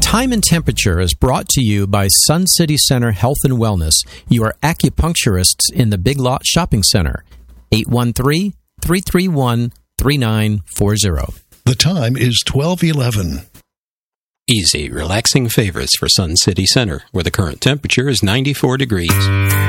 Time and Temperature is brought to you by Sun City Center Health and Wellness, your acupuncturists in the Big Lot Shopping Center. 813-331-3940. The time is 12:11. Easy, relaxing favors for Sun City Center, where the current temperature is 94 degrees.